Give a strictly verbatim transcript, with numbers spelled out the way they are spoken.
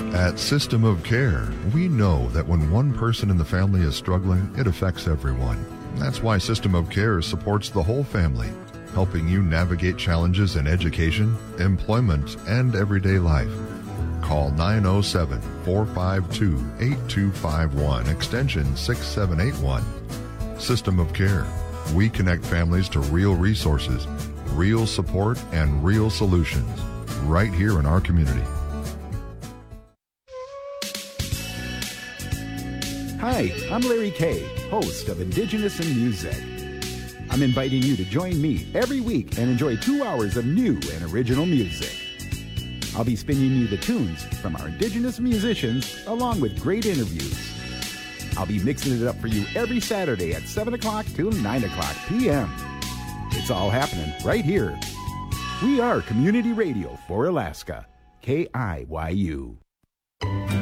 At System of Care, we know that when one person in the family is struggling, it affects everyone. That's why System of Care supports the whole family, helping you navigate challenges in education, employment, and everyday life. Call nine oh seven, four five two, eight two five one, extension six seven eight one. System of Care. We connect families to real resources, real support, and real solutions right here in our community. Hi, I'm Larry Kay, host of Indigenous in Music. I'm inviting you to join me every week and enjoy two hours of new and original music. I'll be spinning you the tunes from our Indigenous musicians along with great interviews. I'll be mixing it up for you every Saturday at seven o'clock to nine o'clock p.m. It's all happening right here. We are Community Radio for Alaska, K I Y U.